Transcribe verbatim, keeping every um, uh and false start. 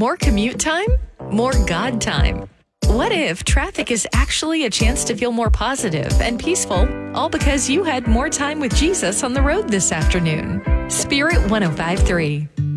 More commute time? More God time. What if traffic is actually a chance to feel more positive and peaceful, all because you had more time with Jesus on the road this afternoon? Spirit one oh five point three.